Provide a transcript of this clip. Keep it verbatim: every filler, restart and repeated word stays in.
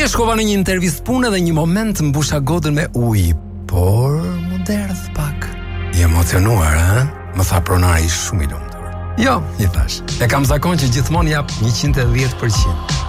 Dje shkova në një intervistë pune dhe një moment mbusha gotën me ujë, por më derdh pak. I emocionuar, ha? Më tha pronari shumë i lumtur. Jo, i thash. E kam zakon që gjithmonë jap njëqind e dhjetë përqind.